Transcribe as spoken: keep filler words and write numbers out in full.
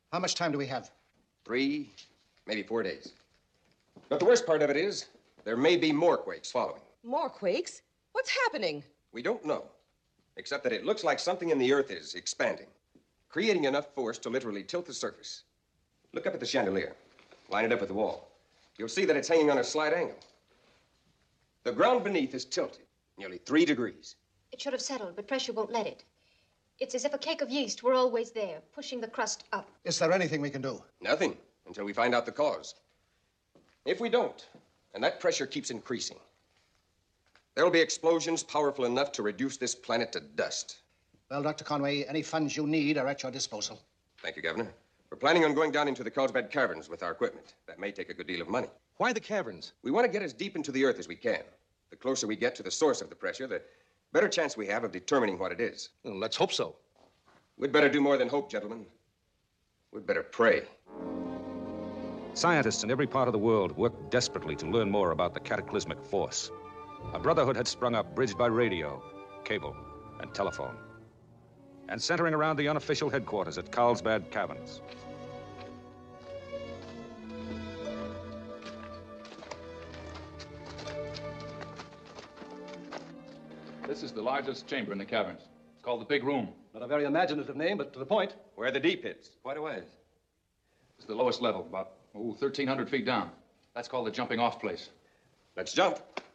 How much time do we have? Three, maybe four days. But the worst part of it is there may be more quakes following. More quakes? What's happening? We don't know, except that it looks like something in the earth is expanding, creating enough force to literally tilt the surface. Look up at the chandelier. Line it up with the wall. You'll see that it's hanging on a slight angle. The ground beneath is tilted, nearly three degrees. It should have settled, but pressure won't let it. It's as if a cake of yeast were always there, pushing the crust up. Is there anything we can do? Nothing, until we find out the cause. If we don't, and that pressure keeps increasing, there'll be explosions powerful enough to reduce this planet to dust. Well, Doctor Conway, any funds you need are at your disposal. Thank you, Governor. We're planning on going down into the Carlsbad Caverns with our equipment. That may take a good deal of money. Why the caverns? We want to get as deep into the earth as we can. The closer we get to the source of the pressure, the better chance we have of determining what it is. Well, let's hope so. We'd better do more than hope, gentlemen. We'd better pray. Scientists in every part of the world worked desperately to learn more about the cataclysmic force. A brotherhood had sprung up, bridged by radio, cable, and telephone, and centering around the unofficial headquarters at Carlsbad Caverns. This is the largest chamber in the caverns. It's called the Big Room. Not a very imaginative name, but to the point. Where the deep is. Quite a ways. It's the lowest level, about, oh, thirteen hundred feet down. That's called the jumping off place. Let's jump.